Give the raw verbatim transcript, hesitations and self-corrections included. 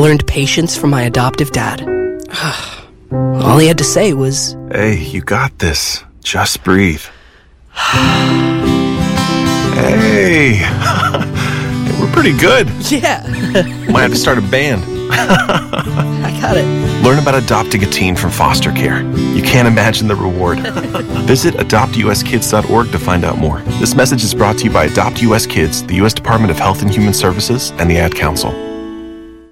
learned patience from my adoptive dad. All he had to say was, "Hey, you got this. Just breathe." Hey, we're pretty good. yeah, Might have to start a band. I got it. Learn about adopting a teen from foster care. You can't imagine the reward. Visit adopt u s kids dot org to find out more. This message is brought to you by Adopt U S Kids, the U S Department of Health and Human Services, and the Ad Council.